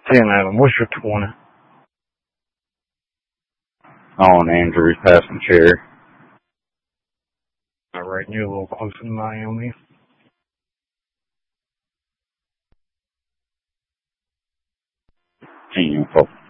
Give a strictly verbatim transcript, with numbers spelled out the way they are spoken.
ten, Adam. What's your twenty? On Andrew's passing chair. All right, you're a little closer than I am then. Ten,